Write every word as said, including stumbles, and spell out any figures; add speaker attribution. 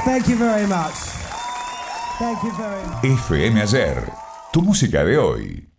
Speaker 1: Thank you very much. Thank you very much.
Speaker 2: F M Ayer, tu música de hoy.